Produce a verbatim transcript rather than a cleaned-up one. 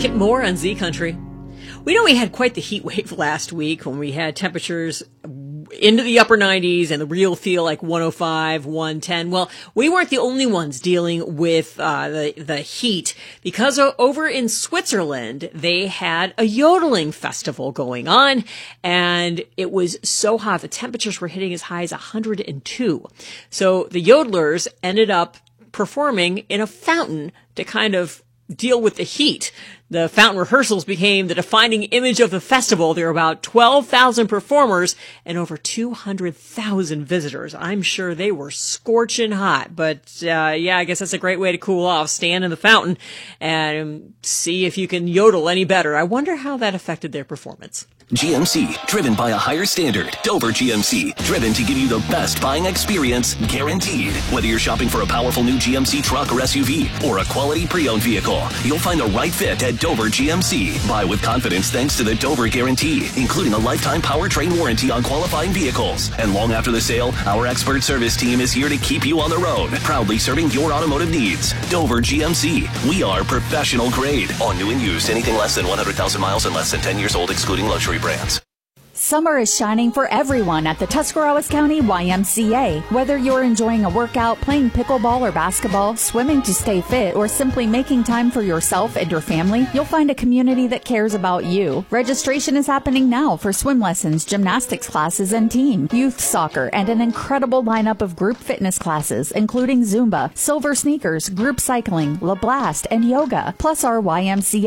Kit Moore on Z Country. We know we had quite the heat wave last week when we had temperatures into the upper nineties and the real feel like one oh five, one ten. Well, we weren't the only ones dealing with uh, the, the heat, because over in Switzerland, they had a yodeling festival going on, and it was so hot. The temperatures were hitting as high as one hundred two. So the yodelers ended up performing in a fountain to kind of deal with the heat. The fountain rehearsals became the defining image of the festival. There were about twelve thousand performers and over two hundred thousand visitors. I'm sure they were scorching hot, but uh, yeah, I guess that's a great way to cool off. Stand in the fountain and see if you can yodel any better. I wonder how that affected their performance. G M C, driven by a higher standard. Dover G M C, driven to give you the best buying experience, guaranteed. Whether you're shopping for a powerful new G M C truck or S U V, or a quality pre-owned vehicle, you'll find the right fit at Dover G M C. Buy with confidence thanks to the Dover Guarantee, including a lifetime powertrain warranty on qualifying vehicles. And long after the sale, our expert service team is here to keep you on the road, proudly serving your automotive needs. Dover G M C, we are professional grade. On new and used, anything less than one hundred thousand miles and less than ten years old, excluding luxury brands. Summer is shining for everyone at the Tuscarawas County Y M C A. Whether you're enjoying a workout, playing pickleball or basketball, swimming to stay fit, or simply making time for yourself and your family, you'll find a community that cares about you. Registration is happening now for swim lessons, gymnastics classes, and team, youth soccer, and an incredible lineup of group fitness classes, including Zumba, Silver Sneakers, group cycling, La Blast, and yoga. Plus, our Y M C A